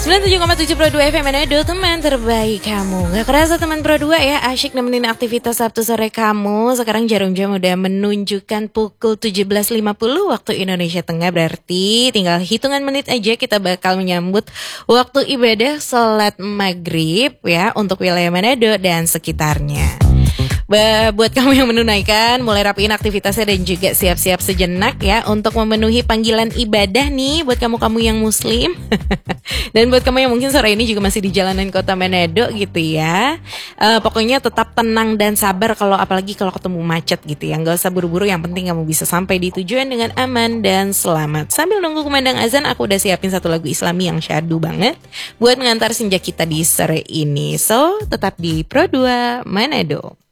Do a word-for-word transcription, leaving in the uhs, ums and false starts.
sembilan puluh tujuh koma tujuh Pro dua F M Manado, teman terbaik kamu. Gak kerasa teman Pro dua ya, asyik nemenin aktivitas Sabtu sore kamu. Sekarang jarum jam udah menunjukkan pukul tujuh belas lima puluh waktu Indonesia Tengah. Berarti tinggal hitungan menit aja kita bakal menyambut waktu ibadah sholat maghrib ya, untuk wilayah Manado dan sekitarnya. Buat kamu yang menunaikan, mulai rapiin aktivitasnya dan juga siap-siap sejenak ya untuk memenuhi panggilan ibadah nih buat kamu-kamu yang muslim. Dan buat kamu yang mungkin sore ini juga masih di jalanan kota Manado gitu ya, uh, pokoknya tetap tenang dan sabar kalau apalagi kalau ketemu macet gitu ya. Gak usah buru-buru, yang penting kamu bisa sampai di tujuan dengan aman dan selamat. Sambil nunggu kumandang azan, aku udah siapin satu lagu Islami yang syahdu banget buat mengantar senja kita di sore ini. So, tetap di Pro dua Manado.